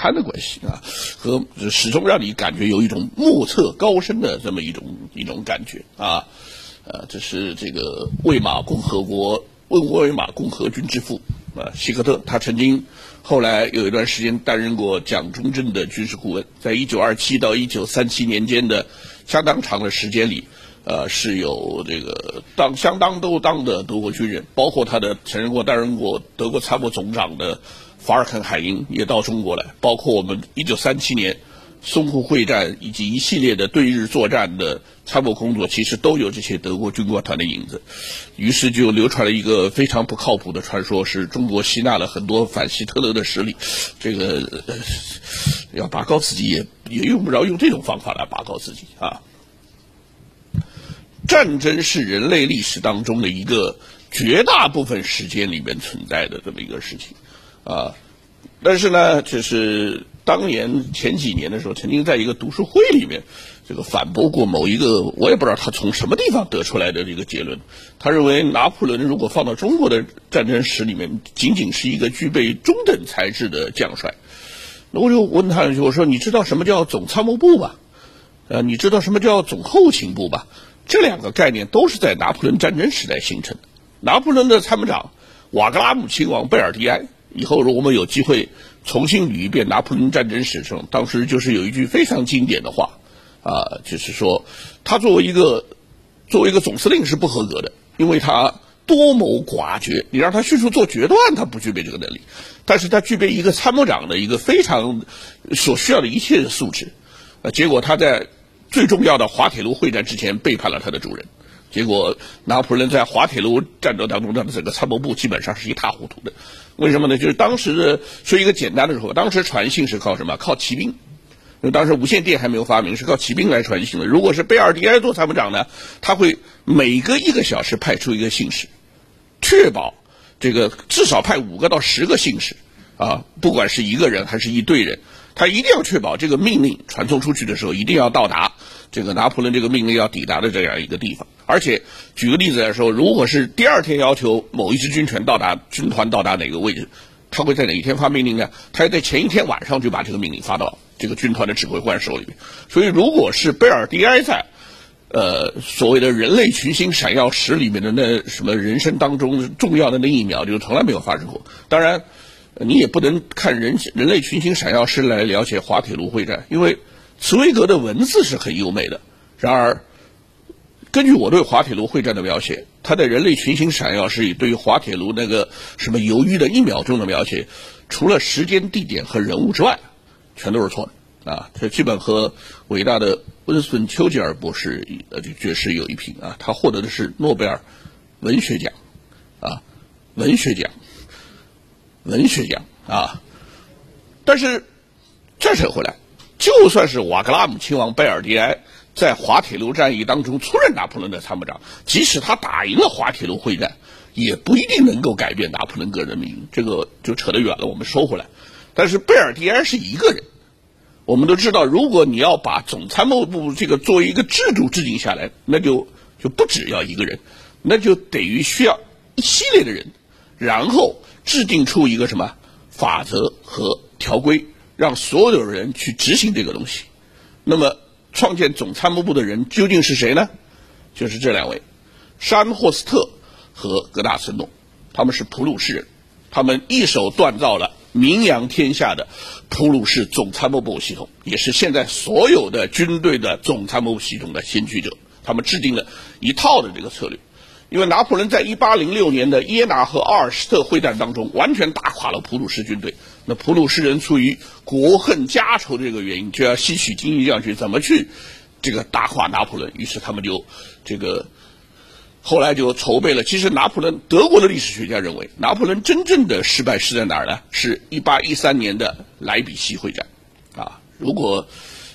攀的关系啊，和始终让你感觉有一种莫测高深的这么一种感觉啊。这是这个魏玛共和军之父希克特，他曾经后来有一段时间担任过蒋中正的军事顾问，在1927到1937年间的相当长的时间里，是有这个相当都当的德国军人，包括他的担任过德国参谋总长的法尔肯海因也到中国来，包括我们1937年淞沪会战以及一系列的对日作战的参谋工作，其实都有这些德国军官团的影子。于是就流传了一个非常不靠谱的传说，是中国吸纳了很多反希特勒的势力。这个要拔高自己也用不着用这种方法来拔高自己啊。战争是人类历史当中的一个绝大部分时间里面存在的这么一个事情啊。但是呢，就是当年前几年的时候，曾经在一个读书会里面，这个反驳过某一个，我也不知道他从什么地方得出来的这个结论。他认为拿破仑如果放到中国的战争史里面，仅仅是一个具备中等才智的将帅。那我就问他一句，我说你知道什么叫总参谋部吧？你知道什么叫总后勤部吧？这两个概念都是在拿破仑战争时代形成的。拿破仑的参谋长瓦格拉姆亲王贝尔蒂埃，以后如果我们有机会重新捋一遍拿破仑战争史上，当时就是有一句非常经典的话就是说他作为一个总司令是不合格的，因为他多谋寡决，你让他迅速做决断，他不具备这个能力，但是他具备一个参谋长的一个非常所需要的一切的素质。结果他在最重要的滑铁卢会战之前背叛了他的主人，结果拿破仑在滑铁卢战斗当中的整个参谋部基本上是一塌糊涂的。为什么呢？就是当时的说一个简单的说，当时传信是靠什么？靠骑兵。因为当时无线电还没有发明，是靠骑兵来传信的。如果是贝尔蒂埃做参谋长呢，他会每隔1个小时派出一个信使，确保这个至少派5个到10个信使不管是一个人还是一队人，他一定要确保这个命令传送出去的时候一定要到达这个拿破仑这个命令要抵达的这样一个地方。而且举个例子来说，如果是第2天要求某一支军团到达哪个位置，他会在哪一天发命令呢？他要在前一天晚上就把这个命令发到这个军团的指挥官手里面。所以如果是贝尔蒂埃在所谓的人类群星闪耀时里面的那什么人生当中重要的那1秒，就从来没有发生过。当然你也不能看人类群星闪耀时来了解滑铁卢会战，因为茨威格的文字是很优美的，然而根据我对滑铁卢会战的描写，他的人类群星闪耀时对于滑铁卢那个什么犹豫的1秒钟的描写，除了时间地点和人物之外全都是错的这基本和伟大的温斯顿·丘吉尔博士爵士有一拼他获得的是诺贝尔文学奖文学奖但是再扯回来，就算是瓦格拉姆亲王贝尔蒂埃在滑铁卢战役当中出任拿破仑的参谋长，即使他打赢了滑铁卢会战，也不一定能够改变拿破仑个人命运，这个就扯得远了，我们收回来。但是贝尔蒂埃是一个人，我们都知道，如果你要把总参谋部这个作为一个制度制定下来，那就不只要一个人，那就等于需要一系列的人，然后制定出一个什么法则和条规，让所有人去执行这个东西。那么创建总参谋部的人究竟是谁呢？就是这2位，沙恩霍斯特和格纳岑诺，他们是普鲁士人，他们一手锻造了名扬天下的普鲁士总参谋部系统，也是现在所有的军队的总参谋部系统的先驱者。他们制定了一套的这个策略。因为拿破仑在1806年的耶拿和阿尔施特会战当中完全打垮了普鲁士军队，那普鲁士人出于国恨家仇的这个原因，就要吸取经验去怎么去这个打垮拿破仑，于是他们就后来就筹备了。其实德国的历史学家认为，拿破仑真正的失败是在哪儿呢？是1813年的莱比锡会战如果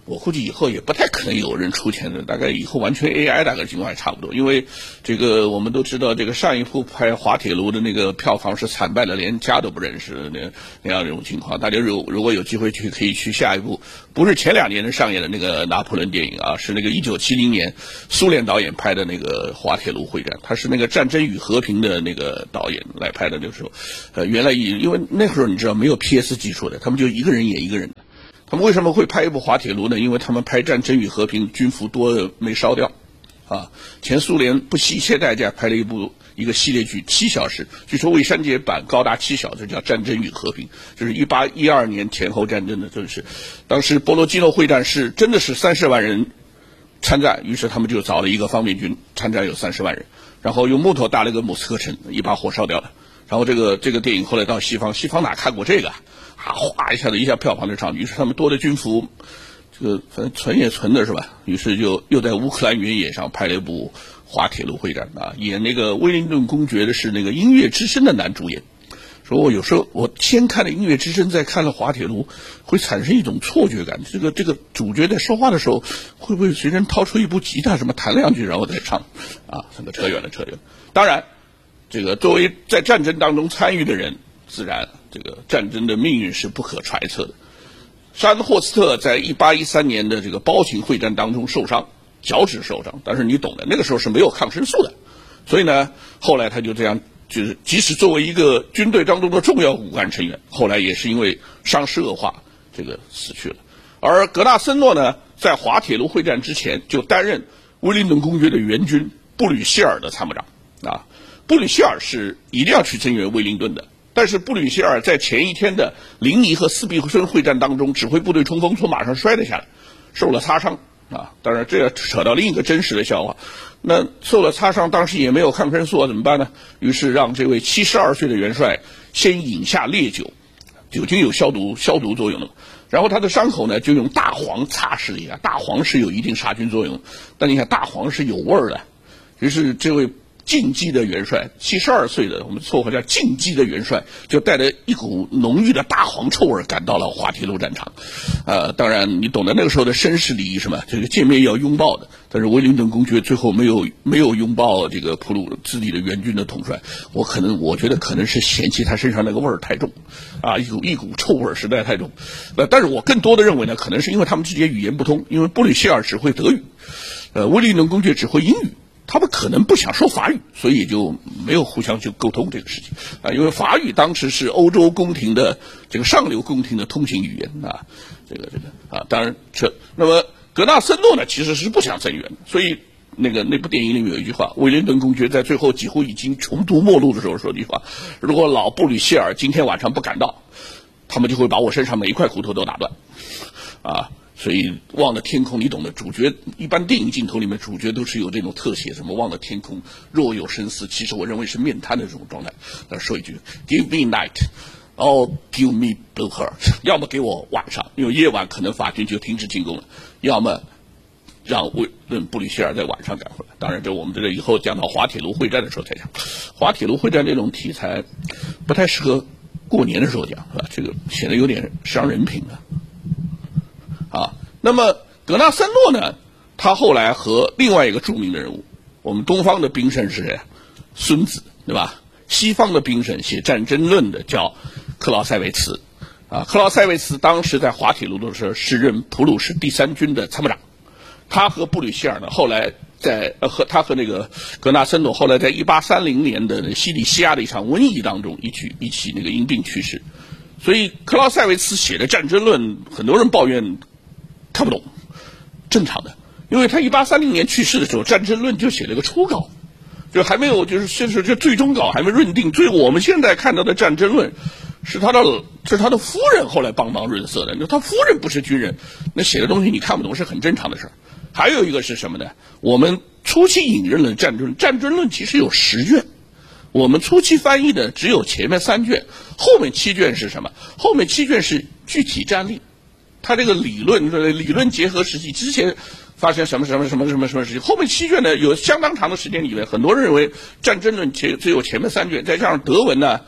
我估计以后也不太可能有人出钱的，大概以后完全 AI 大概情况也差不多。因为这个我们都知道，这个上一部拍滑铁卢的那个票房是惨败的，连家都不认识那样一种情况。大家如果有机会去，可以去下一部，不是前2年的上演的那个拿破仑电影啊，是那个1970年苏联导演拍的那个滑铁卢会战，他是那个《战争与和平》的那个导演来拍的。那个时候，原来因为那时候你知道没有 PS 技术的，他们就一个人演一个人的。他们为什么会拍一部滑铁卢呢？因为他们拍《战争与和平》军服多没烧掉，啊，前苏联不惜一切代价拍了一个系列剧7小时，据说未删节版高达7小时，叫《战争与和平》，就是1812年前后战争的，就是当时波罗基诺会战是真的是30万人参战，于是他们就找了一个方面军参战有30万人，然后用木头搭了个莫斯科城，一把火烧掉了。然后这个电影后来到西方哪看过这个啊？哗一下子票房就上去，于是他们多的军服，这个反正存也存的是吧？于是就又在乌克兰原野上拍了一部滑铁卢会战啊，演那个威灵顿公爵的是那个《音乐之声》的男主演。说我有时候我先看了《音乐之声》，再看了滑铁卢，会产生一种错觉感。这个主角在说话的时候，会不会随身掏出一部吉他，什么弹2句然后再唱？啊，这个扯远了。当然，这个作为在战争当中参与的人，自然这个战争的命运是不可揣测的。沙恩霍斯特在1813年的这个包琴会战当中受伤，脚趾受伤，但是你懂的，那个时候是没有抗生素的，所以呢，后来他就这样，就是即使作为一个军队当中的重要骨干成员，后来也是因为伤势恶化，这个死去了。而格纳森诺呢，在滑铁卢会战之前就担任威灵顿公爵的援军布吕歇尔的参谋长啊。布吕歇尔是一定要去增援威灵顿的。但是布吕歇尔在前一天的林尼和斯皮森会战当中，指挥部队冲锋从马上摔了下来，受了擦伤啊。当然，这扯到另一个真实的笑话。那受了擦伤，当时也没有抗生素，怎么办呢？于是让这位72岁的元帅先饮下烈酒，酒精有消毒作用的嘛。然后他的伤口呢，就用大黄擦拭一下，大黄是有一定杀菌作用，但你看大黄是有味儿的。于是这位禁忌的元帅，72岁的，我们绰号叫禁忌的元帅，就带着一股浓郁的大黄臭味赶到了滑铁卢战场。当然你懂得那个时候的绅士礼仪是吧？这个见面要拥抱的。但是威灵顿公爵最后没有拥抱这个普鲁自己的援军的统帅。我觉得可能是嫌弃他身上那个味儿太重，啊，一股臭味实在太重。但是我更多的认为呢，可能是因为他们之间语言不通，因为布吕歇尔只会德语，威灵顿公爵只会英语。他们可能不想说法语，所以就没有互相去沟通这个事情啊。因为法语当时是欧洲宫廷的这个上流宫廷的通行语言啊，这个啊，当然那么格纳森诺呢其实是不想增援的，所以那部电影里面有一句话，威灵顿公爵在最后几乎已经穷途末路的时候说一句话：如果老布吕歇尔今天晚上不赶到，他们就会把我身上每一块骨头都打断啊。所以望着天空，你懂的，主角一般电影镜头里面主角都是有这种特写，什么望着天空若有深思，其实我认为是面瘫的这种状态。说一句 Give me night or give me blue heart， 要么给我晚上，因为夜晚可能法军就停止进攻了，要么让布吕歇尔在晚上赶回来。当然这我们这个以后讲到滑铁卢会战的时候再讲。滑铁卢会战这种题材不太适合过年的时候讲，是吧？这个显得有点伤人品了啊。那么格纳森诺呢，他后来和另外一个著名的人物，我们东方的兵圣是谁？孙子，对吧？西方的兵圣写战争论的叫克劳塞维茨啊。克劳塞维茨当时在滑铁卢的时候是任普鲁士第3军的参谋长，他和布吕歇尔呢后来他和那个格纳森诺后来在1830年的西里西亚的一场瘟疫当中一起那个因病去世。所以克劳塞维茨写的战争论，很多人抱怨看不懂，正常的，因为他1830年去世的时候，战争论就写了个初稿，就还没有就最终稿还没润定。所以我们现在看到的战争论是他的夫人后来帮忙润色的，他夫人不是军人，那写的东西你看不懂是很正常的事儿。还有一个是什么呢？我们初期引认了战争论其实有10卷，我们初期翻译的只有前面3卷，后面7卷是什么？后面7卷是具体战例。他这个理论结合实际，之前发生什么事情，后面7卷呢有相当长的时间里面，很多人认为战争论只有前面3卷，再加上德文呢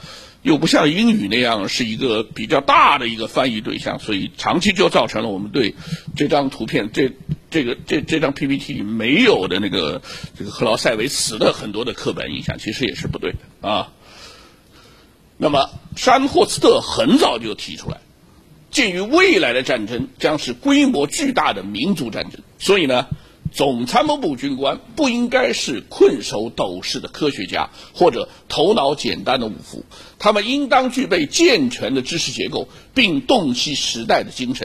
又不像英语那样是一个比较大的一个翻译对象，所以长期就造成了我们对这张图片这张 PPT 里没有的这个赫劳塞维茨的很多的刻板印象，其实也是不对的啊。那么山霍斯特很早就提出来，鉴于未来的战争将是规模巨大的民族战争，所以呢，总参谋部军官不应该是困守斗室的科学家或者头脑简单的武夫，他们应当具备健全的知识结构，并洞悉时代的精神。